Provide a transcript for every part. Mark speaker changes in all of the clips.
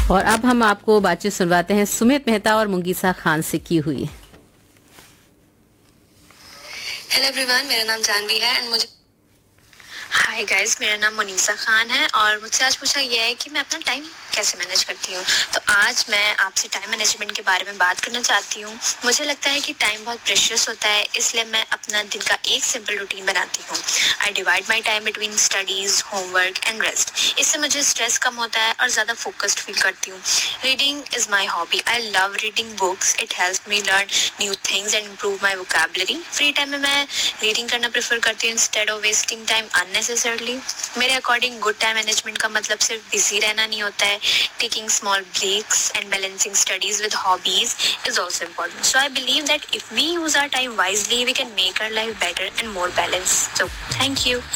Speaker 1: और अब हम आपको बातचीत सुनवाते हैं सुमित मेहता और मुंगीसा खान से की हुई।
Speaker 2: हेलो एवरीवन, मेरा नाम जानवी है एंड मुझे हाय गाइस, मेरा नाम मुनीसा खान है और मुझसे आज पूछा गया है कि मैं अपना टाइम कैसे मैनेज करती हूँ। तो आज मैं आपसे टाइम मैनेजमेंट के बारे में बात करना चाहती हूँ। मुझे लगता है कि टाइम बहुत प्रेशियस होता है, इसलिए मैं अपना दिन का एक सिंपल रूटीन बनाती हूँ। I divide my time between studies, homework and rest. इससे मुझे स्ट्रेस कम होता है और ज़्यादा फोकस्ड फील करती हूँ। Reading is my hobby. I love reading books. It helps me learn new things and improve my vocabulary. Free time में मैं रीडिंग करना प्रेफर करती हूँ instead of wasting time unnecessarily. मेरे अकॉर्डिंग गुड टाइम मैनेजमेंट का मतलब सिर्फ busy रहना नहीं होता है। Taking small breaks and balancing studies with hobbies is also important. So I believe that if we use our time wisely, we can make our life better and more balanced. So thank you.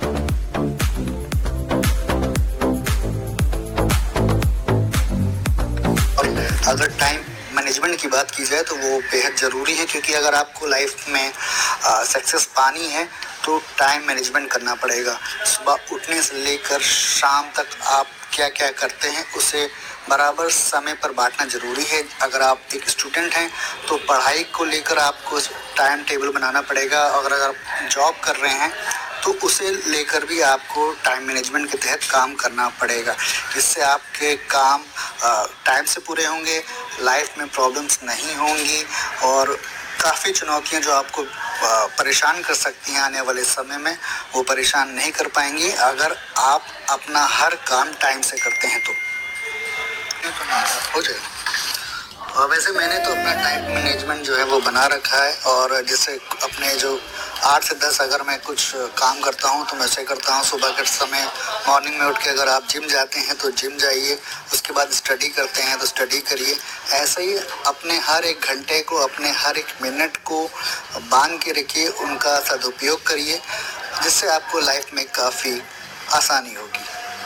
Speaker 3: अगर time management की बात की जाए तो वो बेहद ज़रूरी है, क्योंकि अगर आपको लाइफ में सक्सेस पानी है तो टाइम मैनेजमेंट करना पड़ेगा। सुबह उठने से लेकर शाम तक आप क्या क्या करते हैं उसे बराबर समय पर बांटना ज़रूरी है। अगर आप एक स्टूडेंट हैं तो पढ़ाई को लेकर आपको टाइम टेबल बनाना पड़ेगा। अगर आप जॉब कर रहे हैं तो उसे लेकर भी आपको टाइम मैनेजमेंट के तहत काम करना पड़ेगा, जिससे आपके काम टाइम से पूरे होंगे, लाइफ में प्रॉब्लम्स नहीं होंगी और काफ़ी चुनौतियां जो आपको परेशान कर सकती हैं आने वाले समय में, वो परेशान नहीं कर पाएंगी अगर आप अपना हर काम टाइम से करते हैं तो हो जाएगा। और वैसे मैंने तो अपना टाइम मैनेजमेंट जो है वो बना रखा है, और जैसे अपने जो 8 से 10 अगर मैं कुछ काम करता हूँ तो मैं ऐसे करता हूँ। सुबह के समय मॉर्निंग में उठ के अगर आप जिम जाते हैं तो जिम जाइए, उसके बाद स्टडी करते हैं तो स्टडी करिए। ऐसे ही अपने हर एक घंटे को, अपने हर एक मिनट को बांध के रखिए, उनका सदुपयोग करिए, जिससे आपको लाइफ में काफ़ी आसानी होगी।